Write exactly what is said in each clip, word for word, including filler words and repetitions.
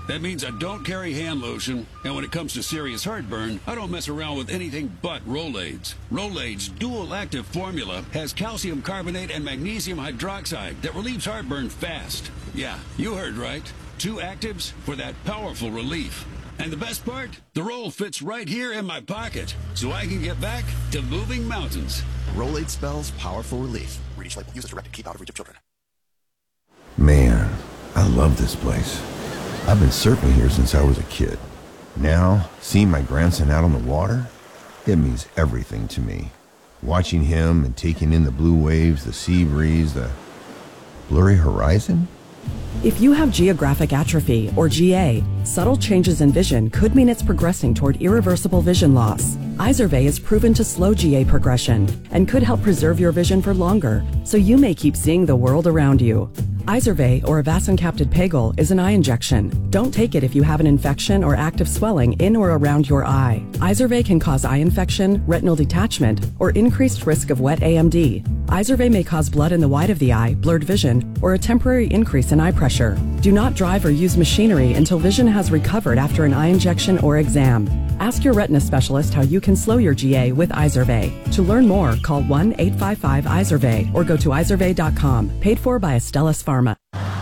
That means I don't carry hand lotion, and when it comes to serious heartburn, I don't mess around with anything but Rolaids. Rolaids' dual-active formula has calcium carbonate and magnesium hydroxide that relieves heartburn fast. Yeah, you heard right. Two actives for that powerful relief. And the best part? The roll fits right here in my pocket, so I can get back to moving mountains. Rolaids spells powerful relief. Read each label. Use as directed. Keep out of reach of children. Man, I love this place. I've been surfing here since I was a kid. Now, seeing my grandson out on the water, it means everything to me. Watching him and taking in the blue waves, the sea breeze, the blurry horizon. If you have geographic atrophy, or G A, subtle changes in vision could mean it's progressing toward irreversible vision loss. Izervay is proven to slow G A progression and could help preserve your vision for longer, so you may keep seeing the world around you. Izervay, or avacincaptad pegol, is an eye injection. Don't take it if you have an infection or active swelling in or around your eye. Izervay can cause eye infection, retinal detachment, or increased risk of wet A M D. Izervay may cause blood in the white of the eye, blurred vision, or a temporary increase in eye pressure. Do not drive or use machinery until vision has recovered after an eye injection or exam. Ask your retina specialist how you can slow your G A with Izervay. To learn more, call one eight five five Izervay or go to izervay dot com. Paid for by Astellas Pharma.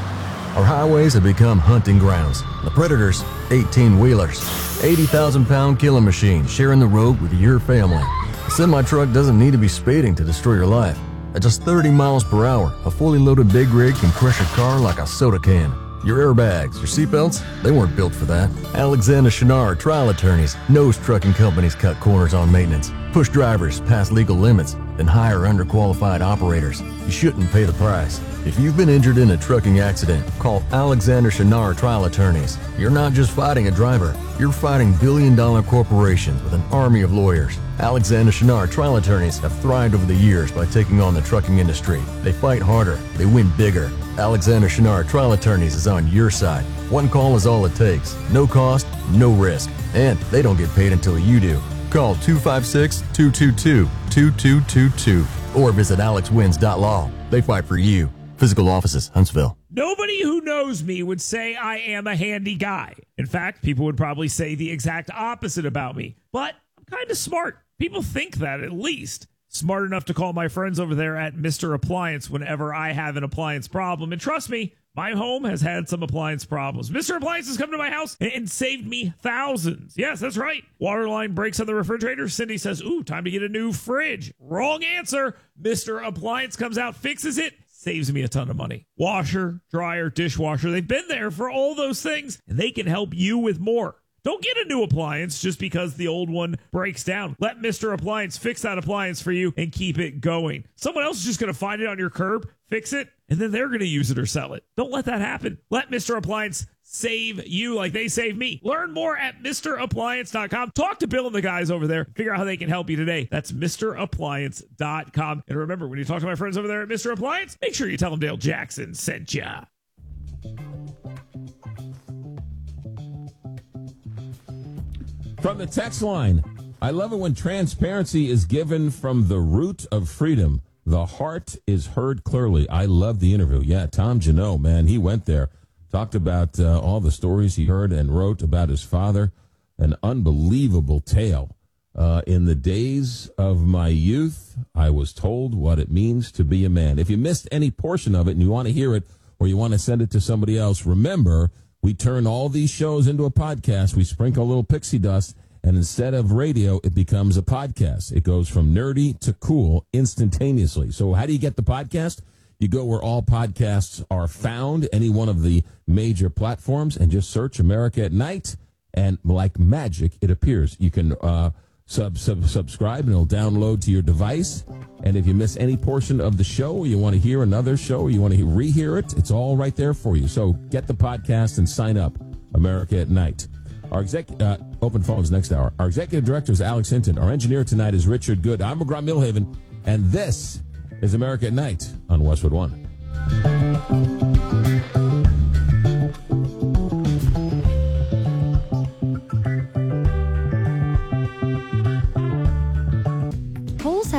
Our highways have become hunting grounds. The predators, eighteen-wheelers, eighty thousand pound killing machines sharing the road with your family. A semi-truck doesn't need to be speeding to destroy your life. At just thirty miles per hour, a fully loaded big rig can crush a car like a soda can. Your airbags, your seatbelts, they weren't built for that. Alexander Chenard Trial Attorneys knows trucking companies cut corners on maintenance, push drivers past legal limits, then hire underqualified operators. You shouldn't pay the price. If you've been injured in a trucking accident, call Alexander Chenard Trial Attorneys. You're not just fighting a driver, you're fighting billion-dollar corporations with an army of lawyers. Alexander Chenard Trial Attorneys have thrived over the years by taking on the trucking industry. They fight harder, they win bigger. Alexander Chenard Trial Attorneys is on your side. One call is all it takes. No cost, no risk. And they don't get paid until you do. Call two five six, two two two, two two two two or visit alex wins dot law. They fight for you. Physical offices, Huntsville. Nobody who knows me would say I am a handy guy. In fact, people would probably say the exact opposite about me. But I'm kind of smart. People think that, at least. Smart enough to call my friends over there at Mister Appliance whenever I have an appliance problem. And trust me, my home has had some appliance problems. Mister Appliance has come to my house and saved me thousands. Yes, that's right. Water line breaks on the refrigerator. Cindy says, ooh, time to get a new fridge. Wrong answer. Mister Appliance comes out, fixes it, saves me a ton of money. Washer, dryer, dishwasher, they've been there for all those things, and they can help you with more. Don't get a new appliance just because the old one breaks down. Let Mister Appliance fix that appliance for you and keep it going. Someone else is just going to find it on your curb, fix it, and then they're going to use it or sell it. Don't let that happen. Let Mister Appliance save you like they saved me. Learn more at Mister Appliance dot com. Talk to Bill and the guys over there. Figure out how they can help you today. That's Mister Appliance dot com. And remember, when you talk to my friends over there at Mister Appliance, make sure you tell them Dale Jackson sent ya. From the text line, I love it when transparency is given from the root of freedom. The heart is heard clearly. I love the interview. Yeah, Tom Janot, man, he went there. Talked about uh, all the stories he heard and wrote about his father. An unbelievable tale. Uh, in the days of my youth, I was told what it means to be a man. If you missed any portion of it and you want to hear it or you want to send it to somebody else, remember, we turn all these shows into a podcast. We sprinkle a little pixie dust, and instead of radio, it becomes a podcast. It goes from nerdy to cool instantaneously. So how do you get the podcast? You go where all podcasts are found, any one of the major platforms, and just search America at Night, and like magic, it appears. You can uh, sub, sub subscribe, and it'll download to your device. And if you miss any portion of the show, or you want to hear another show, or you want to rehear it, it's all right there for you. So get the podcast and sign up, America at Night. Our exec, uh, open phones next hour. Our executive director is Alex Hinton. Our engineer tonight is Richard Good. I'm McGraw Milhaven, and this is America at Night on Westwood One.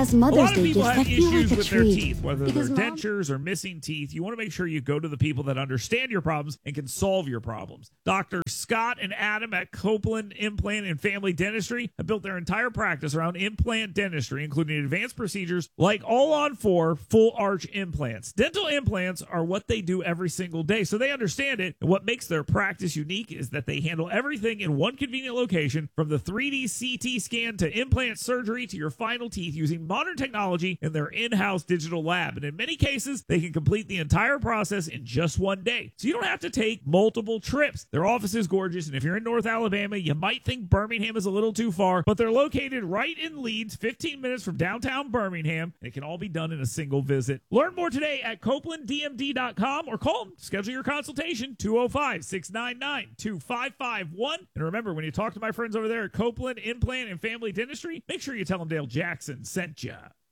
best A Mother's lot of Day people gifts have that feel issues like a with their treat. teeth, whether they're Because Mom- dentures or missing teeth. You want to make sure you go to the people that understand your problems and can solve your problems. Doctor Scott and Adam at Copeland Implant and Family Dentistry have built their entire practice around implant dentistry, including advanced procedures like all-on-four full arch implants. Dental implants are what they do every single day, so they understand it. And what makes their practice unique is that they handle everything in one convenient location, from the three D C T scan to implant surgery to your final teeth, using modern technology in their in-house digital lab. And in many cases, they can complete the entire process in just one day. So you don't have to take multiple trips. Their office is gorgeous, and if you're in North Alabama, you might think Birmingham is a little too far, but they're located right in Leeds, fifteen minutes from downtown Birmingham, and it can all be done in a single visit. Learn more today at copeland d m d dot com or call them to schedule your consultation, two oh five, six nine nine, two five five one. And remember, when you talk to my friends over there at Copeland Implant and Family Dentistry, make sure you tell them Dale Jackson sent ya.